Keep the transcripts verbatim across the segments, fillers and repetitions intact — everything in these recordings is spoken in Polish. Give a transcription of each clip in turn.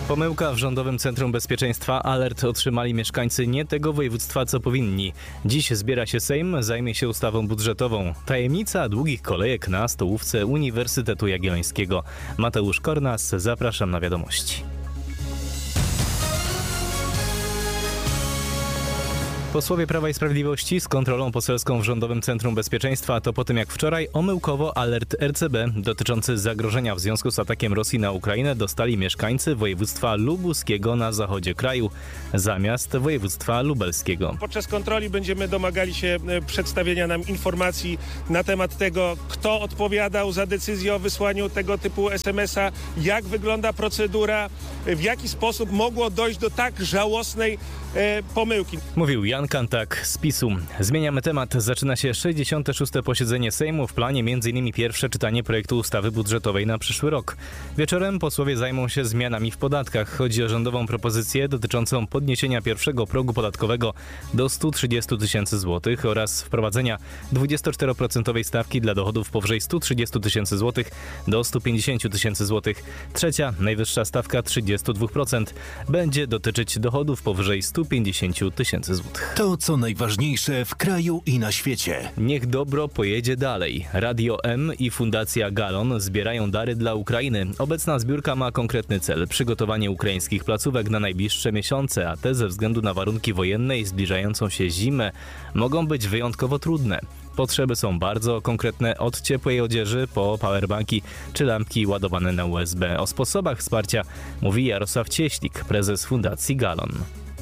Pomyłka w Rządowym Centrum Bezpieczeństwa. Alert otrzymali mieszkańcy nie tego województwa, co powinni. Dziś zbiera się Sejm, zajmie się ustawą budżetową. Tajemnica długich kolejek na stołówce Uniwersytetu Jagiellońskiego. Mateusz Kornas, zapraszam na wiadomości. Posłowie Prawa i Sprawiedliwości z kontrolą poselską w Rządowym Centrum Bezpieczeństwa to po tym, jak wczoraj omyłkowo alert R C B dotyczący zagrożenia w związku z atakiem Rosji na Ukrainę dostali mieszkańcy województwa lubuskiego na zachodzie kraju zamiast województwa lubelskiego. Podczas kontroli będziemy domagali się przedstawienia nam informacji na temat tego, kto odpowiadał za decyzję o wysłaniu tego typu es em es a, jak wygląda procedura, w jaki sposób mogło dojść do tak żałosnej e, pomyłki. Mówił Jan Kantak z PiSu. Zmieniamy temat. Zaczyna się sześćdziesiąte szóste posiedzenie Sejmu. W planie m.in. pierwsze czytanie projektu ustawy budżetowej na przyszły rok. Wieczorem posłowie zajmą się zmianami w podatkach. Chodzi o rządową propozycję dotyczącą podniesienia pierwszego progu podatkowego do stu trzydziestu tysięcy złotych oraz wprowadzenia dwudziestoczteroprocentowej stawki dla dochodów powyżej stu trzydziestu tysięcy złotych do stu pięćdziesięciu tysięcy złotych. Trzecia, najwyższa stawka trzydzieści dwa procent będzie dotyczyć dochodów powyżej stu pięćdziesięciu tysięcy złotych. To, co najważniejsze w kraju i na świecie. Niech dobro pojedzie dalej. Radio M i Fundacja Galon zbierają dary dla Ukrainy. Obecna zbiórka ma konkretny cel. Przygotowanie ukraińskich placówek na najbliższe miesiące, a te ze względu na warunki wojenne i zbliżającą się zimę mogą być wyjątkowo trudne. Potrzeby są bardzo konkretne, od ciepłej odzieży po powerbanki czy lampki ładowane na U S B. O sposobach wsparcia mówi Jarosław Cieślik, prezes Fundacji Galon.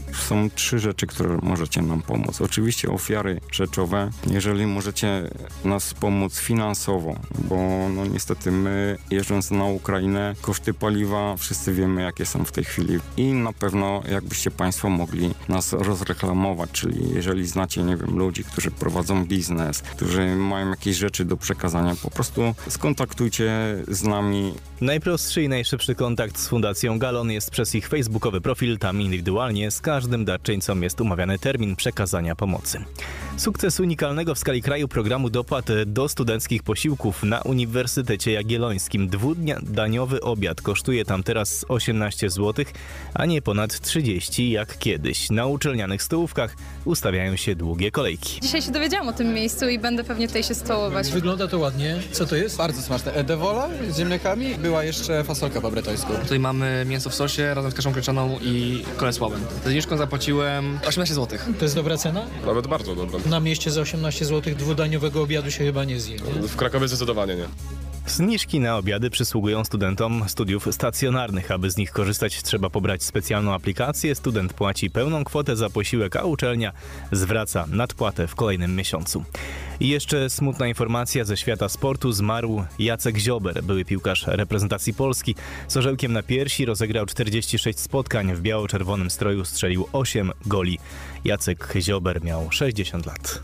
Są trzy rzeczy, które możecie nam pomóc. Oczywiście ofiary rzeczowe, jeżeli możecie nas pomóc finansowo, bo no niestety my jeżdżąc na Ukrainę, koszty paliwa, wszyscy wiemy jakie są w tej chwili i na pewno jakbyście Państwo mogli nas rozreklamować, czyli jeżeli znacie, nie wiem, ludzi, którzy prowadzą biznes, którzy mają jakieś rzeczy do przekazania, po prostu skontaktujcie z nami. Najprostszy i najszybszy kontakt z Fundacją Galon jest przez ich facebookowy profil, tam indywidualnie z każdym darczyńcom jest umawiany termin przekazania pomocy. Sukces unikalnego w skali kraju programu dopłat do studenckich posiłków na Uniwersytecie Jagiellońskim. Dwudaniowy obiad kosztuje tam teraz osiemnaście złotych, a nie ponad trzydzieści jak kiedyś. Na uczelnianych stołówkach ustawiają się długie kolejki. Dzisiaj się dowiedziałam o tym miejscu i będę pewnie tutaj się stołować. Wygląda to ładnie. Co to jest? Bardzo smaczne. Edewola z ziemniakami. Była jeszcze fasolka po bretońsku. Tutaj mamy mięso w sosie razem z kaszą gryczaną i kolesławem. Z zniżką zapłaciłem osiemnaście złotych. To jest dobra cena? Nawet bardzo dobra. Na mieście za osiemnaście złotych dwudaniowego obiadu się chyba nie zje. Nie? W Krakowie zdecydowanie nie. Zniżki na obiady przysługują studentom studiów stacjonarnych. Aby z nich korzystać, trzeba pobrać specjalną aplikację. Student płaci pełną kwotę za posiłek, a uczelnia zwraca nadpłatę w kolejnym miesiącu. I jeszcze smutna informacja ze świata sportu. Zmarł Jacek Ziober, były piłkarz reprezentacji Polski. Z orzełkiem na piersi rozegrał czterdzieści sześć spotkań. W biało-czerwonym stroju strzelił osiem goli. Jacek Ziober miał sześćdziesiąt lat.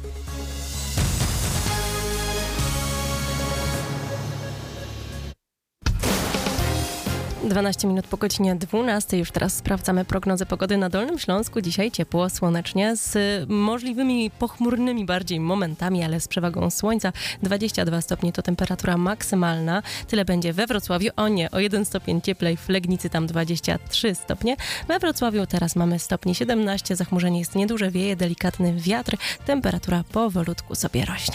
dwanaście minut po godzinie dwunastej. Już teraz sprawdzamy prognozę pogody na Dolnym Śląsku. Dzisiaj ciepło, słonecznie, z możliwymi pochmurnymi bardziej momentami, ale z przewagą słońca. dwadzieścia dwa stopnie to temperatura maksymalna. Tyle będzie we Wrocławiu. O nie, o jeden stopień cieplej w Legnicy, tam dwadzieścia trzy stopnie. We Wrocławiu teraz mamy stopni siedemnaście. Zachmurzenie jest nieduże, wieje delikatny wiatr. Temperatura powolutku sobie rośnie.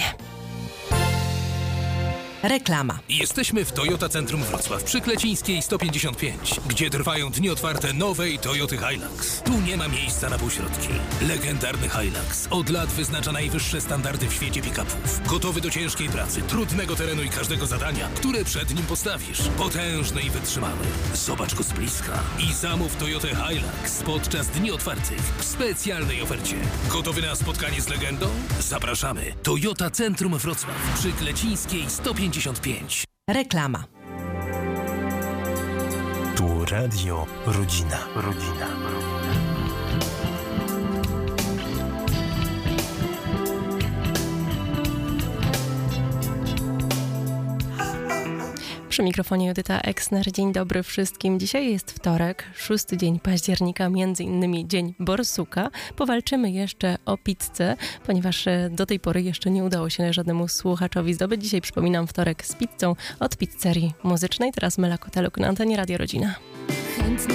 Reklama. Jesteśmy w Toyota Centrum Wrocław przy Klecińskiej sto pięćdziesiąt pięć, gdzie trwają dni otwarte nowej Toyoty Hilux. Tu nie ma miejsca na półśrodki. Legendarny Hilux od lat wyznacza najwyższe standardy w świecie pick-upów. Gotowy do ciężkiej pracy, trudnego terenu i każdego zadania, które przed nim postawisz. Potężny i wytrzymały. Zobacz go z bliska i zamów Toyotę Hilux podczas dni otwartych w specjalnej ofercie. Gotowy na spotkanie z legendą? Zapraszamy. Toyota Centrum Wrocław przy Klecińskiej sto pięćdziesiąt pięć. Reklama. Tu Radio Rodzina. Rodzina. Przy mikrofonie Judyta Eksner. Dzień dobry wszystkim. Dzisiaj jest wtorek, szósty dzień października, między innymi dzień borsuka. Powalczymy jeszcze o pizzę, ponieważ do tej pory jeszcze nie udało się żadnemu słuchaczowi zdobyć. Dzisiaj przypominam wtorek z pizzą od pizzerii muzycznej. Teraz Mela Koteluk na antenie Radio Rodzina. Chętnie